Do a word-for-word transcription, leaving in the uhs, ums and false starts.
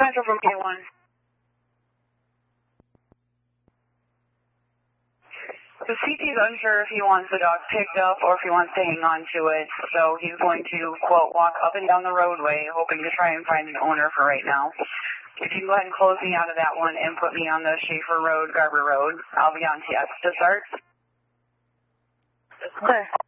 Central from K one. The C T is unsure if he wants the dog picked up or if he wants to hang on to it, so he's going to, quote, walk up and down the roadway, hoping to try and find an owner for right now. If you can go ahead and close me out of that one and put me on the Schaefer Road, Garber Road, I'll be on to you. To start? Okay.